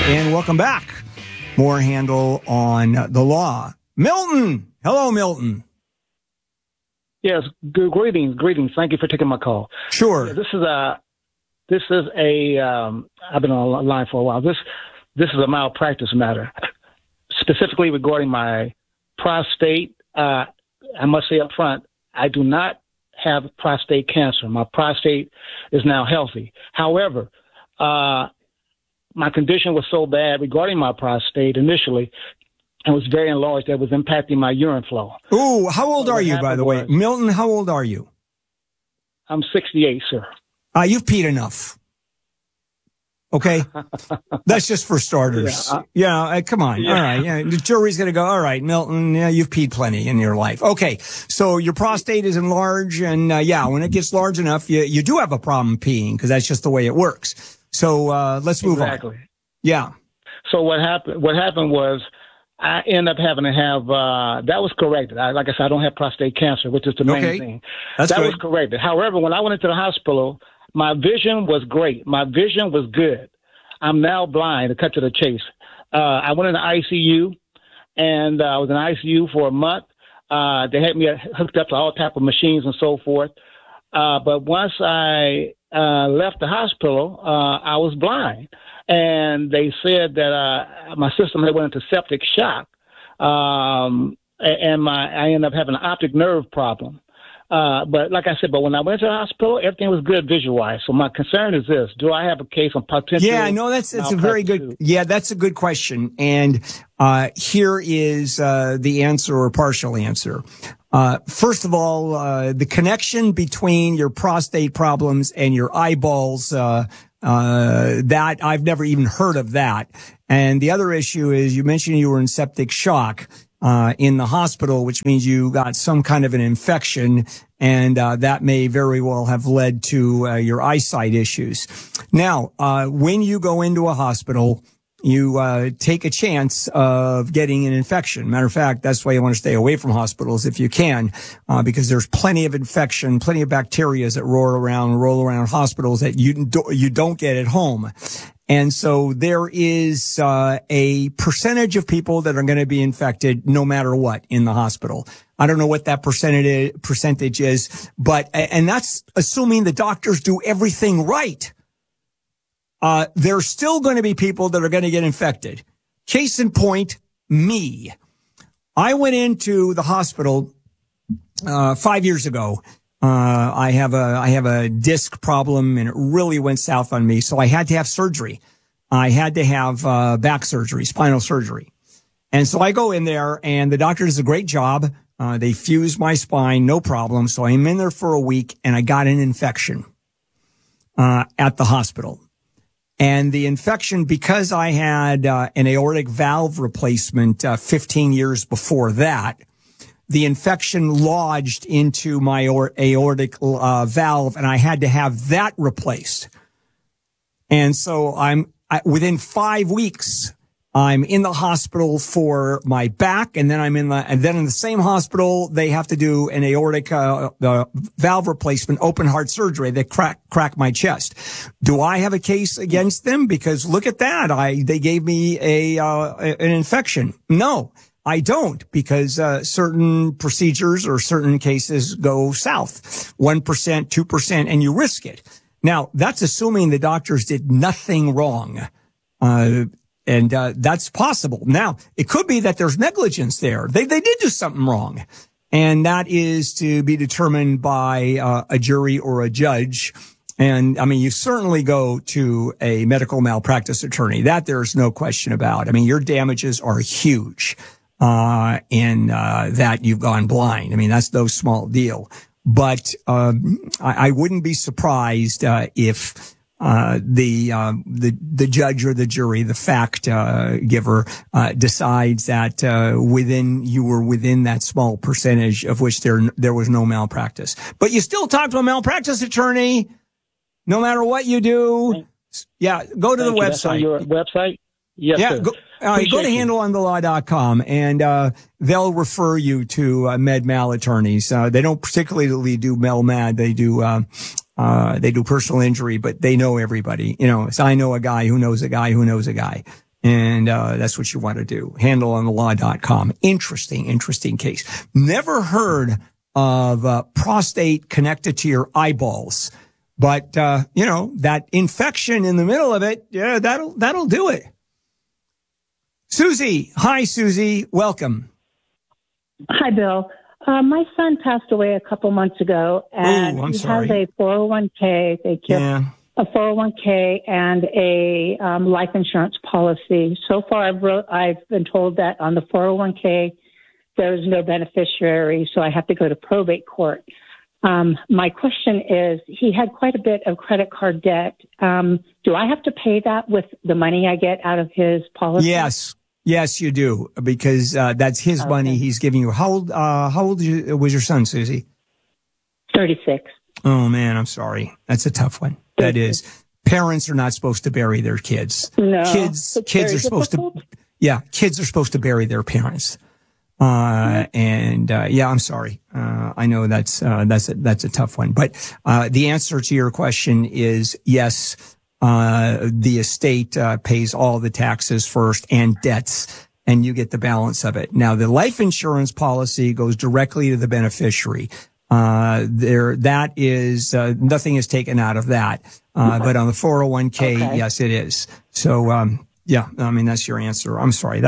And welcome back. More Handel on the law. Milton. Hello, Milton. Yes. Greetings. Thank you for taking my call. Sure. Yeah, this is a I've been on the line for a while. This is a malpractice matter, specifically regarding my prostate. I must say up front, I do not have prostate cancer. My prostate is now healthy. However, my condition was so bad regarding my prostate initially, it was very enlarged that it was impacting my urine flow. Ooh, how old are you, by the way? Milton, how old are you? I'm 68, sir. You've peed enough. Okay? That's just for starters. Come on. Yeah. All right. Yeah, the jury's going to go, all right, Milton, you've peed plenty in your life. Okay. So your prostate is enlarged, and when it gets large enough, you do have a problem peeing, because that's just the way it works. So let's move on. Exactly. Yeah. So what happened was I ended up having to have that was corrected. Like I said, I don't have prostate cancer, which is the main thing. That was corrected. However, when I went into the hospital, my vision was great. My vision was good. I'm now blind, to cut to the chase. I went in the ICU, and I was in ICU for a month. They had me hooked up to all type of machines and so forth. But once I left the hospital, I was blind. And they said that my system had went into septic shock, and I ended up having an optic nerve problem. But like I said, when I went to the hospital, everything was good visual-wise. So my concern is this: do I have a case of potential? Yeah, no, that's a very good. Yeah, that's a good question. And here is the answer, or partial answer. First of all, the connection between your prostate problems and your eyeballs, that I've never even heard of that. And the other issue is, you mentioned you were in septic shock in the hospital, which means you got some kind of an infection, and that may very well have led to your eyesight issues. Now, when you go into a hospital, you take a chance of getting an infection. Matter of fact, that's why you want to stay away from hospitals if you can, because there's plenty of infection, plenty of bacteria that roll around hospitals that you don't get at home. And so there is a percentage of people that are going to be infected no matter what in the hospital. I don't know what that percentage is, and that's assuming the doctors do everything right. There's still going to be people that are going to get infected. Case in point, me. I went into the hospital 5 years ago. I have a disc problem, and it really went south on me. So I had to have surgery. I had to have back surgery, spinal surgery. And so I go in there, and the doctor does a great job. They fuse my spine, no problem. So I'm in there for a week, and I got an infection at the hospital. And the infection, because I had an aortic valve replacement 15 years before that, the infection lodged into my aortic valve, and I had to have that replaced. And so within 5 weeks, I'm in the hospital for my back, and then and then in the same hospital, they have to do an aortic valve replacement, open heart surgery. They crack my chest. Do I have a case against them? Because look at that. They gave me an infection. No, I don't, because certain procedures or certain cases go south, 1%, 2%, and you risk it. Now, that's assuming the doctors did nothing wrong. And that's possible. Now, it could be that there's negligence there. They did do something wrong. And that is to be determined by a jury or a judge. And I mean, you certainly go to a medical malpractice attorney. That there's no question about. I mean, your damages are huge in that you've gone blind. I mean, that's no small deal. But I wouldn't be surprised if the judge or the jury, the fact giver, decides that you were within that small percentage of which there was no malpractice. But you still talk to a malpractice attorney, no matter what you do. Yeah, go to the website. That's on your website? Yes, yeah, sir. Go to handleonthelaw.com, and they'll refer you to MedMal attorneys. They don't particularly do MELMAD. They do personal injury, but they know everybody. You know, so I know a guy who knows a guy who knows a guy. And that's what you want to do. Handleonthelaw.com. Interesting case. Never heard of prostate connected to your eyeballs. But, that infection in the middle of it, yeah, that'll do it. Susie. Hi, Susie. Welcome. Hi, Bill. My son passed away a couple months ago, and he has a 401k. They kept a 401k and a life insurance policy. So far, I've been told that on the 401k, there is no beneficiary, so I have to go to probate court. My question is, he had quite a bit of credit card debt. Do I have to pay that with the money I get out of his policy? Yes, you do, because that's his money he's giving you. How old was your son, Susie? 36. Oh, man, I'm sorry. That's a tough one. That is. Parents are not supposed to bury their kids. No. Kids are supposed to, kids are supposed to bury their parents. I'm sorry. I know that's a tough one, but, the answer to your question is yes. The estate, pays all the taxes first and debts, and you get the balance of it. Now, the life insurance policy goes directly to the beneficiary. That is, nothing is taken out of that. But on the 401k, yes, it is. So, that's your answer. I'm sorry.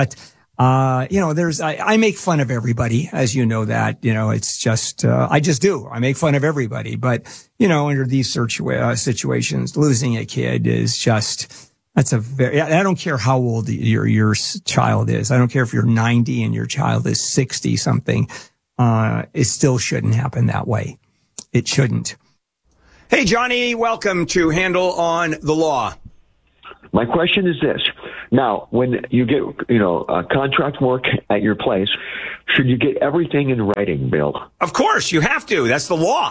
I make fun of everybody, as you know that, it's just, I just do. I make fun of everybody. But, under these situations, losing a kid is just, I don't care how old your child is. I don't care if you're 90 and your child is 60 something. It still shouldn't happen that way. It shouldn't. Hey, Johnny, welcome to Handle on the Law. My question is this. Now, when you get, contract work at your place, should you get everything in writing, Bill? Of course, you have to. That's the law.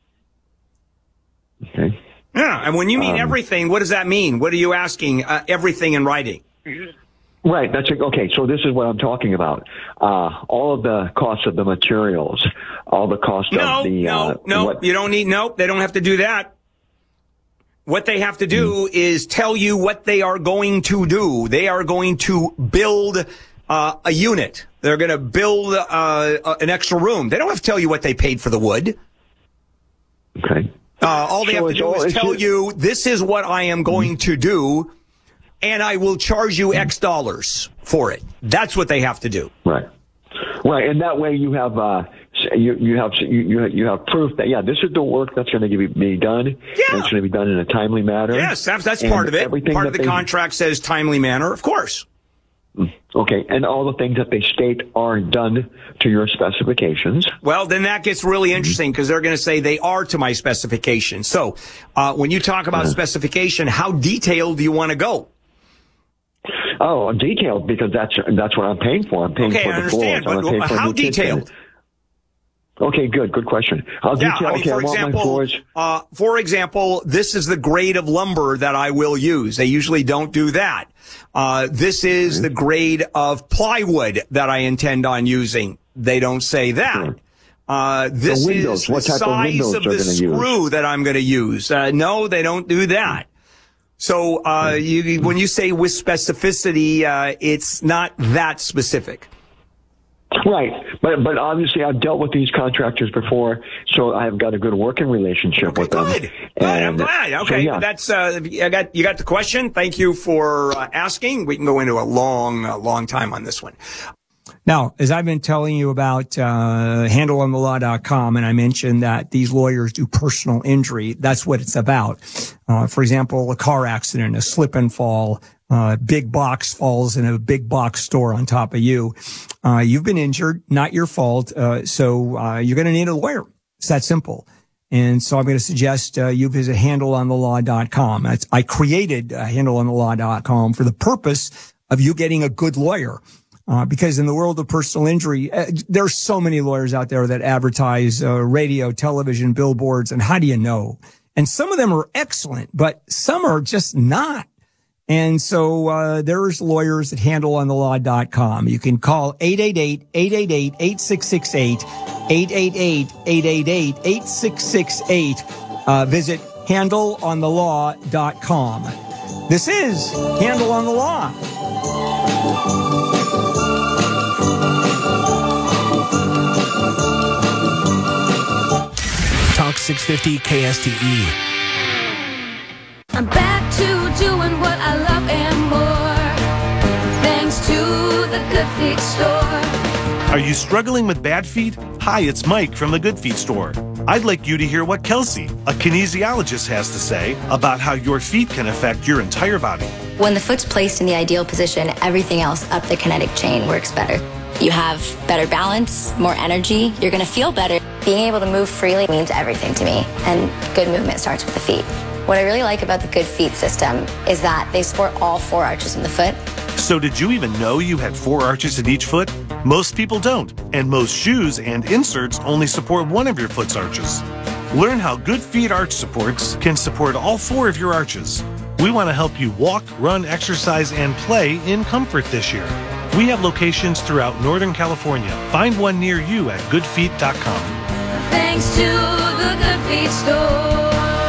Okay. Yeah, and when you mean everything, what does that mean? What are you asking? Everything in writing? Right. That's okay. So this is what I'm talking about. All of the costs of the materials, all the cost of the... No, you don't need... No, they don't have to do that. What they have to do is tell you what they are going to do. They are going to build a unit. They're going to build an extra room. They don't have to tell you what they paid for the wood. Okay. All they have to do is tell you, this is what I am going to do, and I will charge you X dollars for it. That's what they have to do. Right. Right. And that way you have... You have proof that this is the work that's going to be done. Yeah, and it's going to be done in a timely manner. Yes, that's part of it. Part of the contract says timely manner, of course. Okay, and all the things that they state are done to your specifications. Well, then that gets really interesting because they're going to say they are to my specifications. So, when you talk about specification, how detailed do you want to go? Oh, detailed, because that's what I'm paying for. I'm paying for the floors. But how detailed? Okay, good question. I'll detail. For example, this is the grade of lumber that I will use. They usually don't do that. This is the grade of plywood that I intend on using. They don't say that. This is the size of the screw that I'm going to use. No, they don't do that. So, when you say with specificity, it's not that specific. Right, but obviously I've dealt with these contractors before, so I've got a good working relationship with them. Good. I'm glad. Okay, so that's you got the question. Thank you for asking. We can go into a long time on this one. Now, as I've been telling you about handleonthelaw.com, and I mentioned that these lawyers do personal injury, that's what it's about. For example, a car accident, a slip and fall, big box falls in a big box store on top of you. You've been injured, not your fault. So you're going to need a lawyer. It's that simple. And so I'm going to suggest you visit handleonthelaw.com. I created handleonthelaw.com for the purpose of you getting a good lawyer. Because in the world of personal injury, there's so many lawyers out there that advertise radio, television, billboards, and how do you know? And some of them are excellent, but some are just not. And so there's lawyers at handleonthelaw.com. You can call 888-888-8668, 888-888-8668. Visit handleonthelaw.com. This is Handle on the Law. Talk 650 KSTE. I'm back to doing what I love and more, thanks to the Good Feet store. Are you struggling with bad feet? Hi, it's Mike from the Good Feet store. I'd like you to hear what Kelsey, a kinesiologist, has to say about how your feet can affect your entire body. When the foot's placed in the ideal position, everything else up the kinetic chain works better. You have better balance, more energy, you're going to feel better. Being able to move freely means everything to me, and good movement starts with the feet. What I really like about the Good Feet system is that they support all 4 arches in the foot. So did you even know you had 4 arches in each foot? Most people don't, and most shoes and inserts only support one of your foot's arches. Learn how Good Feet arch supports can support all 4 of your arches. We want to help you walk, run, exercise, and play in comfort this year. We have locations throughout Northern California. Find one near you at goodfeet.com. Thanks to the Good Feet store.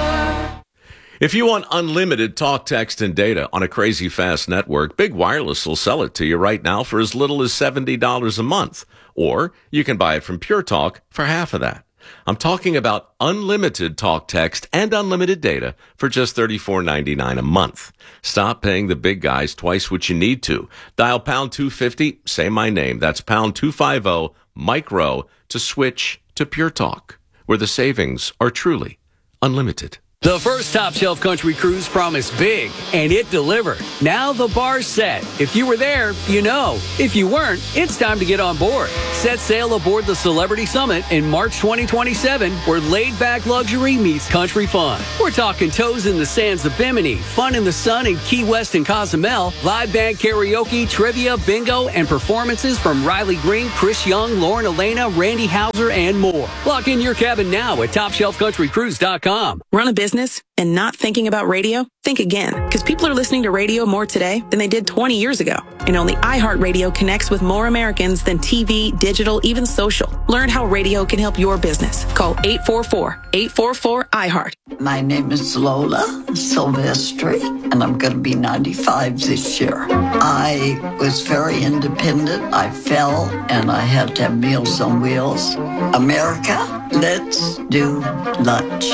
If you want unlimited talk, text, and data on a crazy fast network, Big Wireless will sell it to you right now for as little as $70 a month. Or you can buy it from Pure Talk for half of that. I'm talking about unlimited talk, text, and unlimited data for just $34.99 a month. Stop paying the big guys twice what you need to. Dial pound 250, say my name. That's pound 250, micro, to switch to Pure Talk, where the savings are truly unlimited. The first Top Shelf Country Cruise promised big, and it delivered. Now the bar's set. If you were there, you know. If you weren't, it's time to get on board. Set sail aboard the Celebrity Summit in March 2027, where laid-back luxury meets country fun. We're talking toes in the sands of Bimini, fun in the sun in Key West and Cozumel, live band karaoke, trivia, bingo, and performances from Riley Green, Chris Young, Lauren Elena, Randy Houser, and more. Lock in your cabin now at TopShelfCountryCruise.com. Run a business and not thinking about radio? Think again, because people are listening to radio more today than they did 20 years ago. And only iHeartRadio connects with more Americans than TV, digital, even social. Learn how radio can help your business. Call 844-844-iHeart. My name is Lola Silvestri, and I'm going to be 95 this year. I was very independent. I fell, and I had to have Meals on Wheels. America, let's do lunch.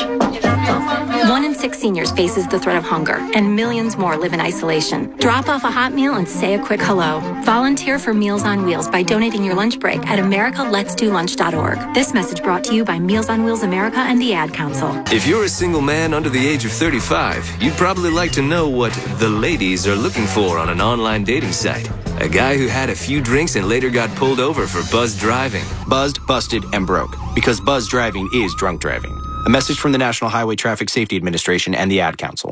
1 in 6 seniors faces the threat of hunger, and millions more live in isolation. Drop off a hot meal and say a quick hello. Volunteer for Meals on Wheels by donating your lunch break at americaletsdolunch.org. This message brought to you by Meals on Wheels America and the Ad Council. If you're a single man under the age of 35, you'd probably like to know what the ladies are looking for on an online dating site. A guy who had a few drinks and later got pulled over for buzzed driving. Buzzed, busted, and broke. Because buzzed driving is drunk driving. A message from the National Highway Traffic Safety Administration and the Ad Council.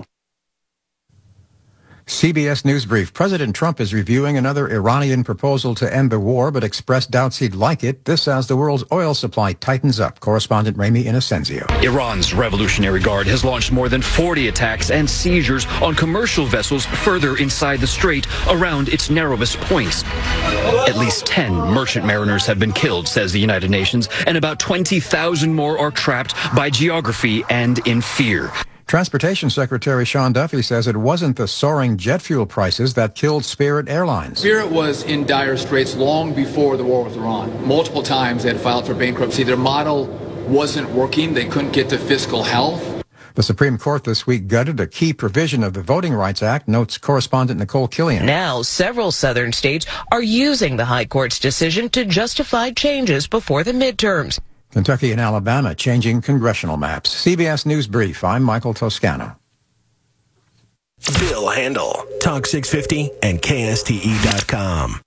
CBS News Brief. President Trump is reviewing another Iranian proposal to end the war, but expressed doubts he'd like it. This as the world's oil supply tightens up. Correspondent Ramy Inocencio. Iran's Revolutionary Guard has launched more than 40 attacks and seizures on commercial vessels further inside the strait around its narrowest points. At least 10 merchant mariners have been killed, says the United Nations, and about 20,000 more are trapped by geography and in fear. Transportation Secretary Sean Duffy says it wasn't the soaring jet fuel prices that killed Spirit Airlines. Spirit was in dire straits long before the war with Iran. Multiple times they had filed for bankruptcy. Their model wasn't working. They couldn't get to fiscal health. The Supreme Court this week gutted a key provision of the Voting Rights Act, notes correspondent Nicole Killian. Now, several southern states are using the High Court's decision to justify changes before the midterms. Kentucky and Alabama changing congressional maps. CBS News Brief. I'm Michael Toscano. Bill Handel, Talk 650 and KSTE.com.